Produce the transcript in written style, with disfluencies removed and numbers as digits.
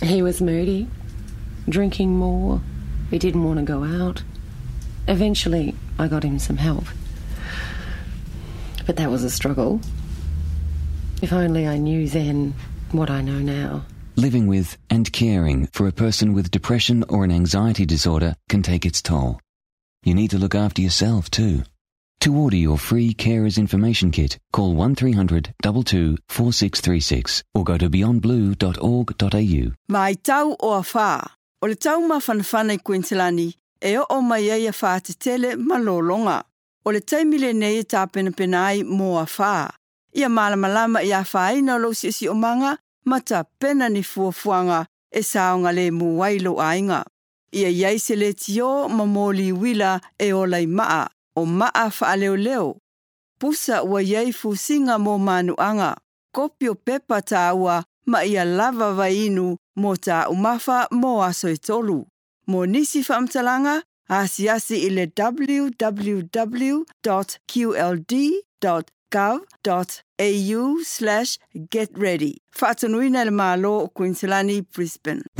He was moody, drinking more. He didn't want to go out. Eventually, I got him some help. But that was a struggle. If only I knew then what I know now. Living with and caring for a person with depression or an anxiety disorder can take its toll. You need to look after yourself too. To order your free Carers Information Kit, call 1300 22 4636 or go to beyondblue.org.au. Mai tau o a whā. O le tau mawhanawhana I Queenslandi, e o mai ai a whā te tele malolonga. O le taimile nei e tāpena ai mō a whā. Ia malamalama I a whāina lo si o manga, ma ta pena ni fuafuanga e saonga le muwailo ainga. Ia iai se le tio mamoli wila e o lai maa. O maa whaaleo leo. Pusa ua iei fusinga mō manuanga. Kopi o pepa tāua ma ia lava vainu mō tā umafa mō aso e tolu. Mō nisi whaamtalanga, asiasi I le www.qld.gov.au/getready. Whaatanuina le mālo o Queenslandi, Brisbane.